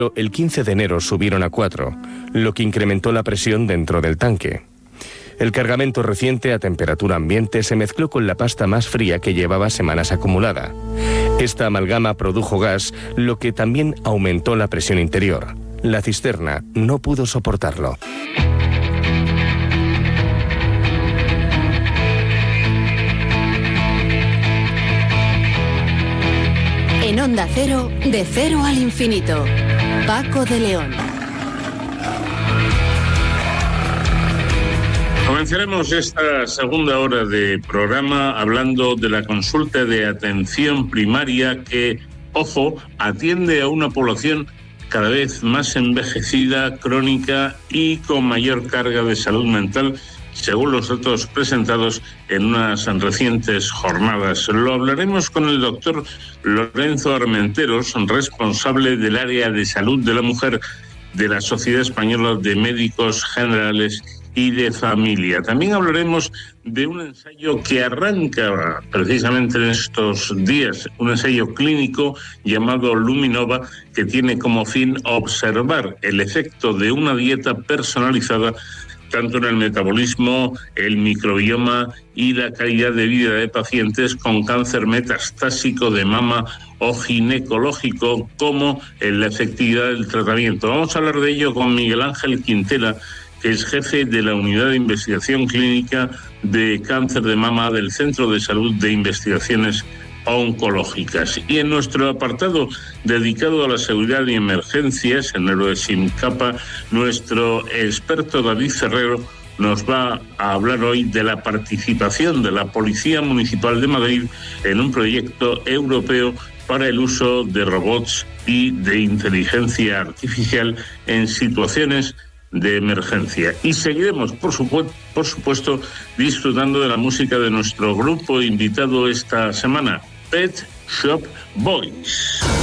El 15 de enero subieron a 4, lo que incrementó la presión dentro del tanque. El cargamento reciente a temperatura ambiente se mezcló con la pasta más fría que llevaba semanas acumulada. Esta amalgama produjo gas, lo que también aumentó la presión interior. La cisterna no pudo soportarlo. En Onda Cero, de cero al infinito. Paco de León. Comenzaremos esta segunda hora de programa hablando de la consulta de atención primaria que, ojo, atiende a una población cada vez más envejecida, crónica y con mayor carga de salud mental, según los datos presentados en unas recientes jornadas. Lo hablaremos con el doctor Lorenzo Armenteros, responsable del área de salud de la mujer de la Sociedad Española de Médicos Generales y de Familia. También hablaremos de un ensayo que arranca precisamente en estos días, un ensayo clínico llamado Luminova, que tiene como fin observar el efecto de una dieta personalizada tanto en el metabolismo, el microbioma y la calidad de vida de pacientes con cáncer metastásico de mama o ginecológico, como en la efectividad del tratamiento. Vamos a hablar de ello con Miguel Ángel Quintela, que es jefe de la Unidad de Investigación Clínica de Cáncer de Mama del Centro de Salud de Investigaciones Oncológicas. Y en nuestro apartado dedicado a la seguridad y emergencias, en Héroes sin Capa, nuestro experto David Ferrero nos va a hablar hoy de la participación de la Policía Municipal de Madrid en un proyecto europeo para el uso de robots y de inteligencia artificial en situaciones de emergencia. Y seguiremos, por supuesto, disfrutando de la música de nuestro grupo invitado esta semana, Pet Shop Boys.